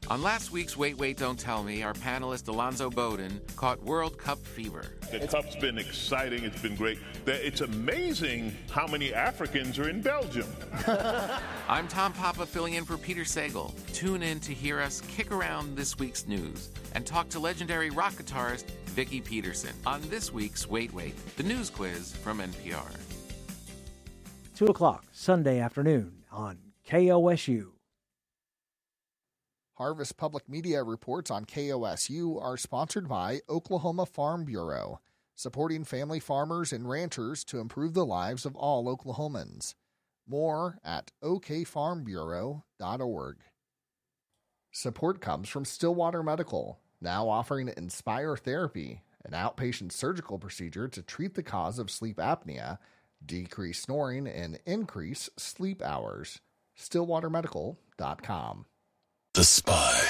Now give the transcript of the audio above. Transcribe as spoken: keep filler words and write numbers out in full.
On last week's Wait, Wait, Don't Tell Me, our panelist Alonzo Bowden caught World Cup fever. The Cup's been exciting. It's been great. It's amazing how many Africans are in Belgium. I'm Tom Papa filling in for Peter Sagal. Tune in to hear us kick around this week's news and talk to legendary rock guitarist Vicki Peterson on this week's Wait, Wait, the news quiz from N P R. two o'clock Sunday afternoon on K O S U. Harvest Public Media reports on K O S U are sponsored by Oklahoma Farm Bureau, supporting family farmers and ranchers to improve the lives of all Oklahomans. More at o k farm bureau dot org. Support comes from Stillwater Medical, now offering Inspire Therapy, an outpatient surgical procedure to treat the cause of sleep apnea, decrease snoring, and increase sleep hours. stillwater medical dot com. The Spy.